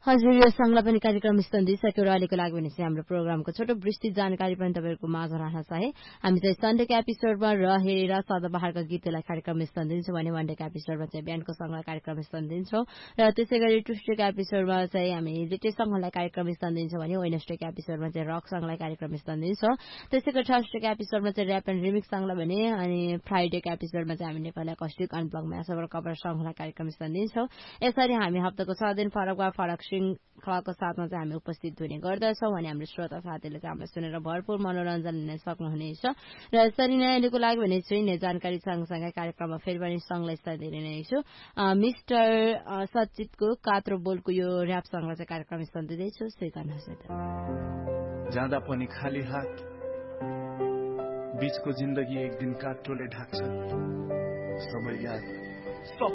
हजुर यो सँगलाई पनि कार्यक्रम सकिसक्यो र अहिलेको लागि भने चाहिँ हाम्रो प्रोग्रामको छोटो विस्तृत जानकारी पनि तपाईँहरूको माझ राख्न चाहे हामी चाहिँ सन्डेको एपिसोडमा रहेर सदाबहारका गीतलाई कार्यक्रम दिन्छौँ भने मन्डेको एपिसोडमा चाहिँ बिहानको सँगलाई कार्यक्रम दिन्छौँ र त्यसै गरी ट्युसडेको एपिसोडमा चाहिँ हामी लेटेस्ट सँगलाई कार्यक्रम दिन्छौँ भने वेडनेसडेको एपिसोडमा चाहिँ रक सँगलाई कार्यक्रम दिन्छौँ त्यसै गरी थर्सडेको एपिसोडमा चाहिँ ऱ्याप एन्ड रिमिक्स सँगलाई भने अनि फ्राइडेको एपिसोडमा चाहिँ हामी नेपाली अकस्टिक अनप्लग म्यासोभर कभर सँगलाई कार्यक्रम दिन्छौँ यसरी हामी हप्ताको 6 दिन फरक वा फरक श्रृङ्खलाको साथमा चाहिँ हामी उपस्थित हुने गर्दछौँ भने हाम्रो श्रोता साथीहरूले चाहिँ हामीलाई सुनेर भरपूर मनोरञ्जन लिन सक्नुहुनेछ र यसरी नै अहिलेको लागि भने चाहिँ जानकारी सँगसँगै कार्यक्रममा फेरि पनि सँगलाई साथ दिने नै छु मिस्टर सचितको कात्रो बोलको यो ऱ्याप सँगलाई चाहिँ कार्यक्रम दिँदैछु स्वीकार्नुहोस् जाँदा पनि खाली हात बीचको जिन्दगी एक दिन कात्रोले ढाक्छ सबै याद